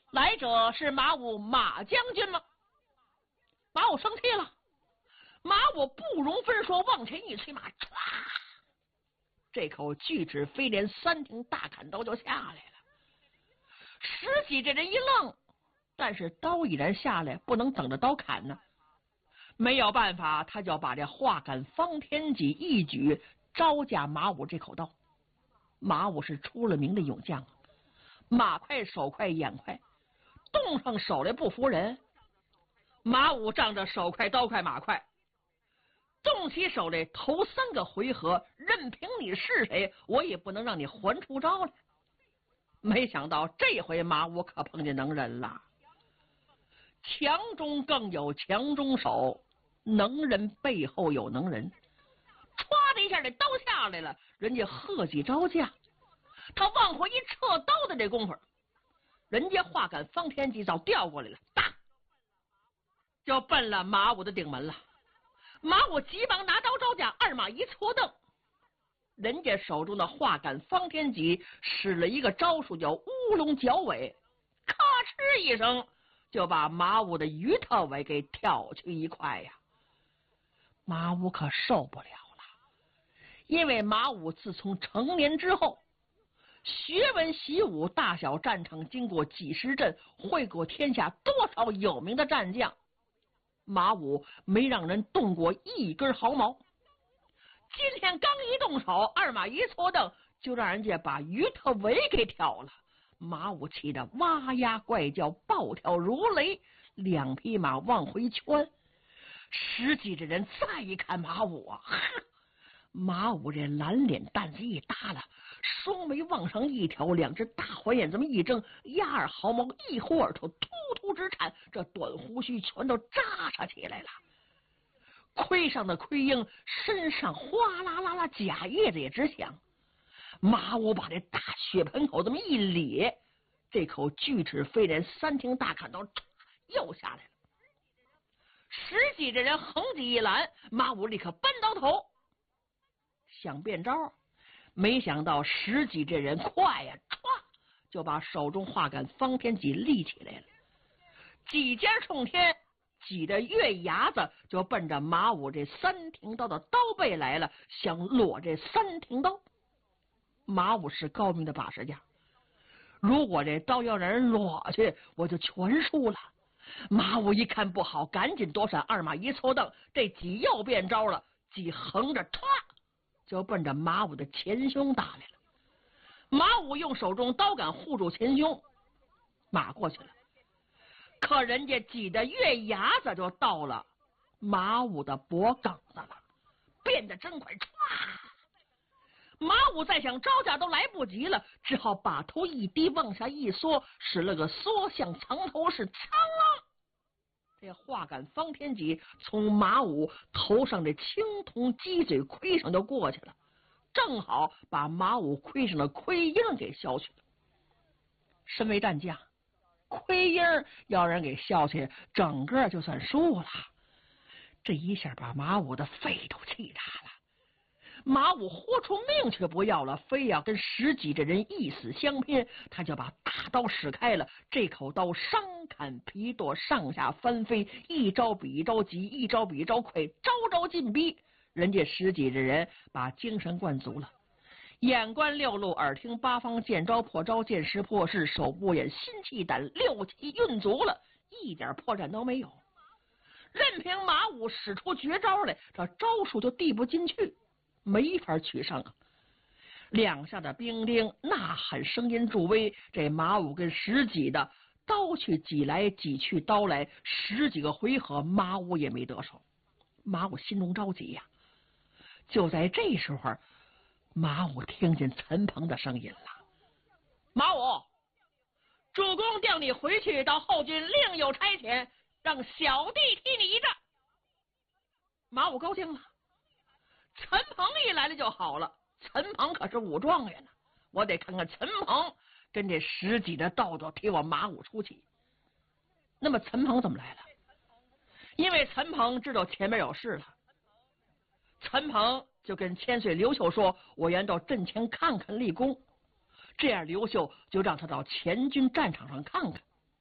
来者是马武马将军吗？马武生气了，马武不容分说，往前一催马，唰，这口锯齿飞镰3挺大砍刀就下来了。石喜这人一愣，但是刀已然下来，不能等着刀砍呢。没有办法，他就把这画杆方天戟一举，招架马武这口刀。马武是出了名的勇将，马快手快眼快，动上手来不服人。马武仗着手快刀快马快，动起手来头3个回合，任凭你是谁，我也不能让你还出招来。没想到这回马武可碰见能人了，强中更有强中手，能人背后有能人。歘的一下，这刀下来了，人家贺喜招架，他往回一撤刀的这功夫，人家画杆方天戟早调过来了，打就奔了马武的顶门了。马武急忙拿刀招架，二马一错蹬，人家手中的画杆方天戟使了一个招数叫乌龙绞尾，咔哧一声就把马武的鱼头尾给挑去一块呀。马武可受不了了，因为马武自从成年之后，学文习武，大小战场经过几十阵，会过天下多少有名的战将，马武没让人动过一根毫毛。今天刚一动手，二马一错蹬，就让人家把鱼头尾给挑了。马武气得哇呀怪叫，暴跳如雷，两匹马往回圈。石喜这人再一看马武啊，马武这蓝脸蛋子一耷拉，双眉往上一挑，两只大环眼这么一睁，压耳毫毛一呼而出，突突直颤，这短胡须全都扎扯起来了。盔上的盔缨，身上哗啦啦啦甲叶子也直响。马武把这大血盆口这么一咧，这口锯齿飞镰3挺大砍刀又下来了。石喜这人横戟一拦，马武立刻搬刀头想变招，没想到石喜这人快呀，歘就把手中画杆方天戟立起来了，戟尖冲天，戟的月牙子就奔着马武这3挺刀的刀背来了，想落这3挺刀。马武是高明的把式家，如果这刀要让人落去，我就全输了。马武一看不好，赶紧躲闪，二马一错蹬，这戟又变招了，戟横着歘就奔着马武的前胸打来了。马武用手中刀杆护住前胸，马过去了，可人家戟的月牙子就到了马武的脖梗子了，变得真快，歘！马武再想招架都来不及了，只好把头一低，往下一缩，使了个缩向藏头式，噌！这画杆方天戟从马武头上这青铜鸡嘴盔上就过去了，正好把马武盔上的盔缨给削去了。身为战将，盔缨要人给削去，整个就算输了。这一下把马武的肺都气炸了。马武豁出命却不要了，非要跟石喜这人一死相拼，他就把大刀使开了，这口刀伤砍皮剁，上下翻飞，一招比一招急，一招比一招快，招招进逼。人家石喜这人把精神灌足了，眼观六路，耳听八方，见招破招，见势破势，手不眼，心气胆，六气运足了，一点破绽都没有。任凭马武使出绝招来，这招数就递不进去，没法取胜啊！两下的兵丁呐喊声音助威，这马武跟石喜的刀去戟来，戟去刀来，10几个回合，马武也没得手。马武心中着急呀。就在这时候，马武听见陈鹏的声音了：“马武，主公调你回去，到后军另有差遣，让小弟替你一战。”马武高兴了。陈鹏一来了就好了，陈鹏可是武状元呢，我得看看陈鹏跟这石喜的道道替我马武出气。那么陈鹏怎么来了？因为陈鹏知道前面有事了，陈鹏就跟千岁刘秀说：“我愿到阵前看看立功。”这样刘秀就让他到前军战场上看看。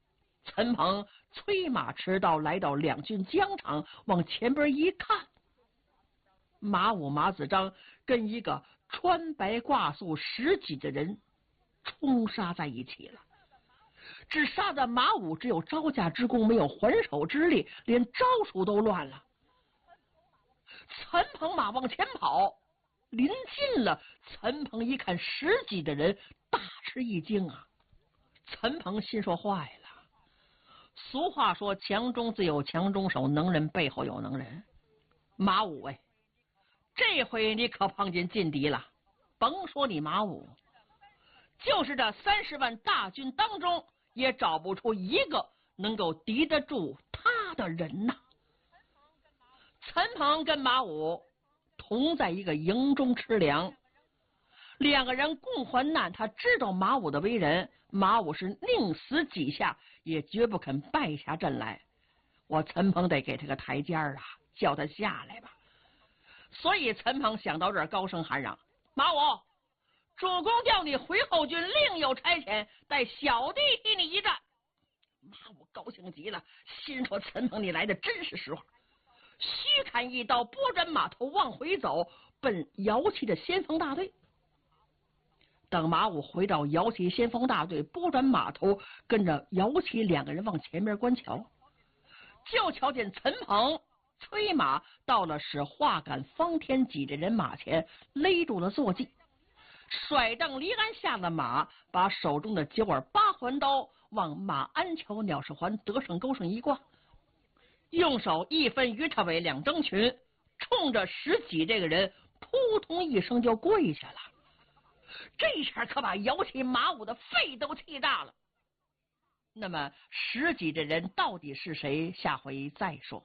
陈鹏催马驰到，来到两军疆场，往前边一看，马武、马子章跟一个穿白挂素10几的人冲杀在一起了。只杀的马武只有招架之功，没有还手之力，连招数都乱了。陈鹏马往前跑，临近了，陈鹏一看10几的人，大吃一惊啊！陈鹏心说坏了，俗话说强中自有强中手，能人背后有能人。马武哎，这回你可碰见劲敌了。甭说你马武，就是这30万大军当中，也找不出一个能够敌得住他的人呐。陈鹏跟马武同在一个营中吃粮，两个人共患难。他知道马武的为人，马武是宁死几下也绝不肯败下阵来。我陈鹏得给他个台阶啊，叫他下来吧。所以陈鹏想到这儿，高声喊嚷：“马武，主公调你回后军，另有差遣，待小弟替你一战。”马武高兴极了，心说：“陈鹏，你来的真是实话。”虚砍一刀，拨转马头往回走，奔姚旗的先锋大队。等马武回到姚旗先锋大队，拨转马头，跟着姚旗两个人往前面观瞧，就瞧见陈鹏催马到了使华赶方天戟的人马前，勒住了坐骑，甩蹬离鞍下了马，把手中的9耳8环刀往马鞍桥鸟翅环得胜钩上一挂，用手一分鱼叉尾2征群，冲着10几这个人扑通一声就跪下了。这下可把姚旗马武的肺都气大了。那么10几这人到底是谁？下回再说。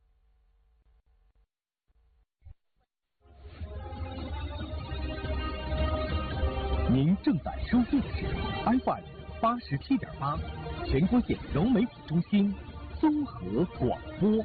您正在收听的是 FM 87.8全国县融媒体中心综合广播。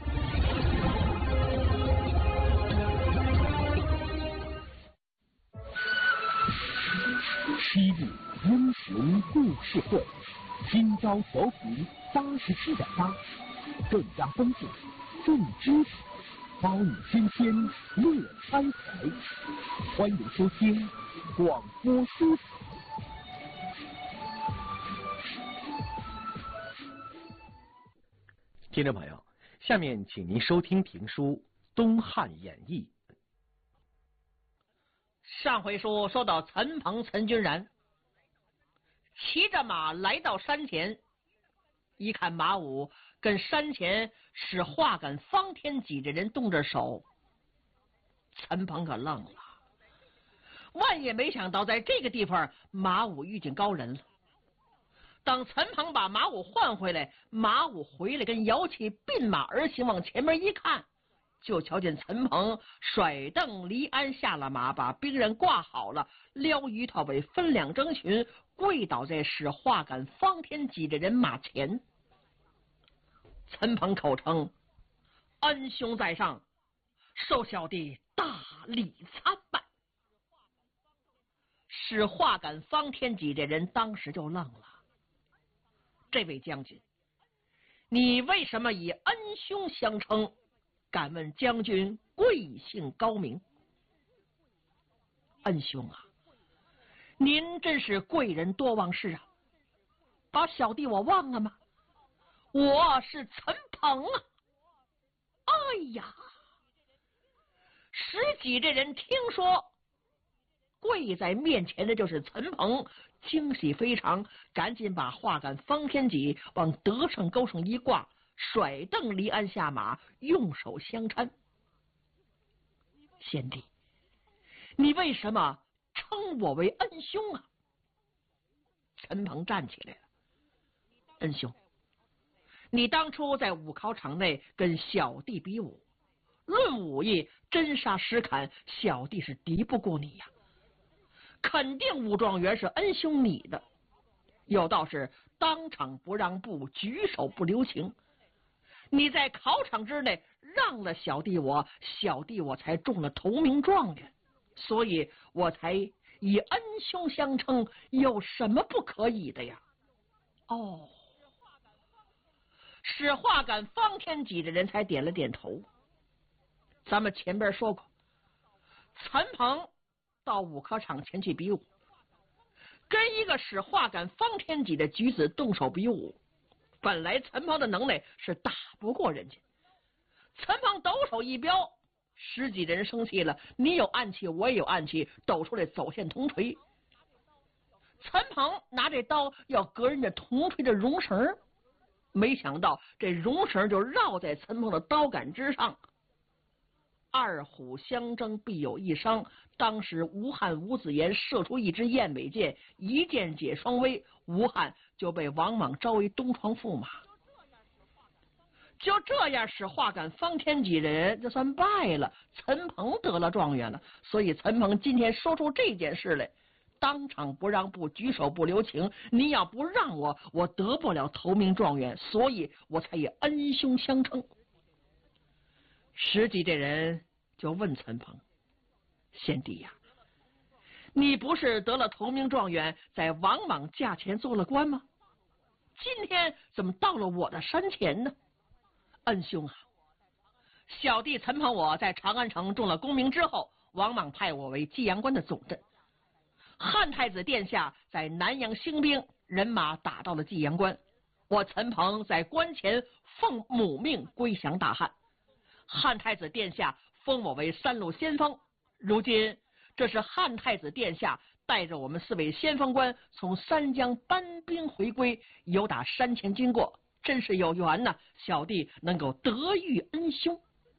西部英雄故事会，今朝调频87.8，更加丰富，更知识，包你新鲜乐开怀。欢迎收听广播书。听众朋友，下面请您收听评书《东汉演义》。 上回书说到陈鹏、陈君然骑着马来到山前，一看马武跟山前使华赶方天戟的人动着手，陈鹏可愣了，万也没想到在这个地方马武遇见高人了。等陈鹏把马武换回来，马武回来跟姚旗并马而行，往前面一看，就瞧见陈鹏甩蹬离鞍下了马，把兵刃挂好了，撩鱼套尾分2征群，跪倒在使华赶方天戟的人马前。陈鹏口称：“恩兄在上，受小弟大礼参拜。”使华赶方天戟的人当时就愣了。这位将军，你为什么以恩兄相称？敢问将军贵姓高明？恩兄啊，您真是贵人多忘事啊，把小弟我忘了吗？我是陈鹏啊！哎呀，10几这人听说跪在面前的就是陈鹏，惊喜非常，赶紧把华赶方天戟往得胜钩上一挂，甩蹬离鞍下马，用手相搀。贤弟，你为什么称我为恩兄啊？陈鹏站起来了。恩兄，你当初在武考场内跟小弟比武，论武艺真杀实砍，小弟是敌不过你呀。肯定武状元是恩兄你的，有道是当场不让步，举手不留情。你在考场之内让了小弟我，小弟我才中了头名状元，所以我才以恩兄相称，有什么不可以的呀？哦， 使话杆方天戟的人才点了点头。咱们前边说过，陈鹏到武科场前去比武，跟一个使话杆方天戟的举子动手比武，本来陈鹏的能耐是打不过人家。陈鹏抖手一飙，十几人生气了，你有暗器我也有暗器，抖出来走线铜锤。陈鹏拿这刀要割人家铜锤的绒绳，没想到这绒绳就绕在陈鹏的刀杆之上。二虎相争必有一伤，当时吴汉吴子言射出一支燕尾箭，一箭解双威，吴汉就被王莽招为东床驸马。就这样，使话杆方天戟人就算败了，陈鹏得了状元了。所以陈鹏今天说出这件事来，当场不让步，举手不留情。你要不让我，我得不了头名状元，所以我才以恩兄相称。石矶这人就问陈鹏：贤弟呀，你不是得了头名状元，在王莽驾前做了官吗？今天怎么到了我的山前呢？恩兄啊，小弟陈鹏我在长安城中了功名之后，王莽派我为济阳关的总镇。汉太子殿下在南阳兴兵，人马打到了济阳关，我陈鹏在关前奉母命归降大汉。汉太子殿下封我为三路先锋，如今这是汉太子殿下带着我们4位先锋官从三江搬兵回归，有打山前经过，真是有缘呐，小弟能够得遇恩兄。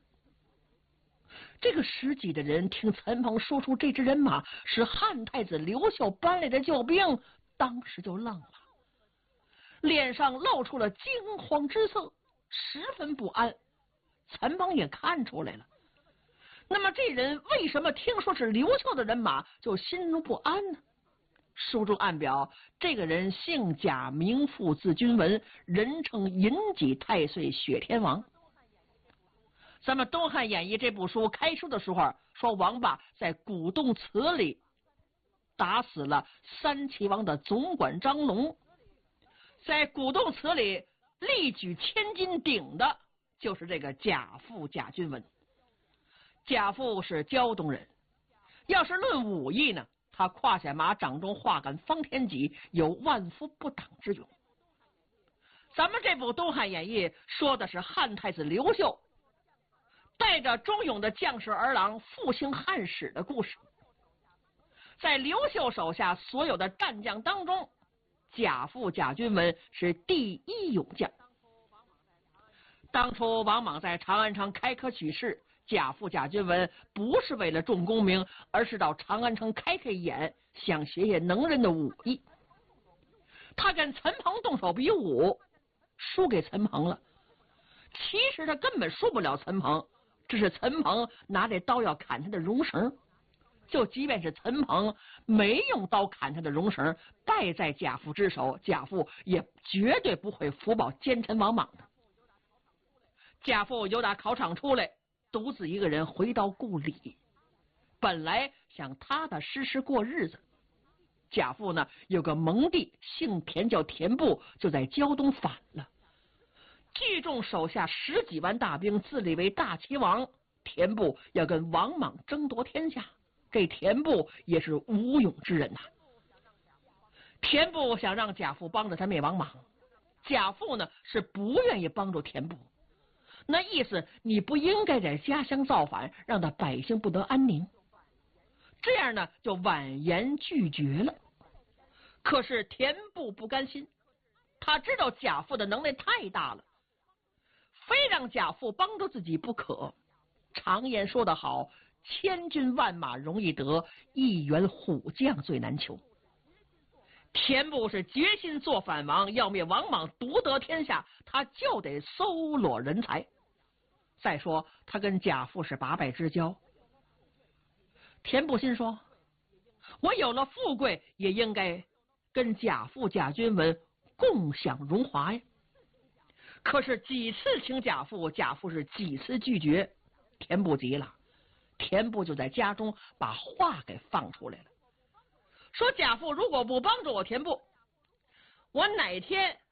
这个石矶的人听陈鹏说出这支人马是汉太子刘秀搬来的救兵，当时就愣了，脸上露出了惊慌之色，十分不安。陈鹏也看出来了，那么这人为什么听说是刘秀的人马就心中不安呢？书中暗表，这个人姓贾，名父，字君文，人称银戟太岁雪天王。咱们《东汉演义》这部书开书的时候说，王霸在古洞祠里打死了三齐王的总管张龙，在古洞祠里力举千斤顶的就是这个贾父贾君文。贾父是胶东人，要是论武艺呢，他胯下马，掌中话杆方天戟，有万夫不挡之勇。咱们这部《东汉演义》说的是汉太子刘秀带着忠勇的将士儿郎复兴汉室的故事。在刘秀手下所有的战将当中，贾父贾君文是第一勇将。当初王莽在长安城开科取士，贾父贾君文不是为了重功名，而是到长安城开眼，想学学能人的武艺。他跟陈鹏动手比武，输给陈鹏了。其实他根本输不了陈鹏，这是陈鹏拿着刀要砍他的绒绳，就即便是陈鹏没用刀砍他的绒绳，败在贾父之手，贾父也绝对不会福保奸臣王莽的。贾父由打考场出来，独自一个人回到故里，本来想踏踏实实过日子。贾父呢有个蒙弟姓田叫田部，就在胶东反了，聚众手下10几万大兵，自立为大齐王。田部要跟王莽争夺天下，这田部也是无勇之人呐。田部想让贾父帮着他灭王莽，贾父呢是不愿意帮助田部，那意思你不应该在家乡造反，让他百姓不得安宁，这样呢就婉言拒绝了。可是田部不甘心，他知道贾父的能耐太大了，非让贾父帮助自己不可。常言说得好，千军万马容易得，一员虎将最难求。田部是决心做反王，要灭王莽，独得天下，他就得搜罗人才。再说他跟贾父是八拜之交，田部心说，我有了富贵，也应该跟贾父贾君文共享荣华呀。可是几次请贾父，贾父是几次拒绝。田部急了，田部就在家中把话给放出来了，说贾父如果不帮助我田部，我哪天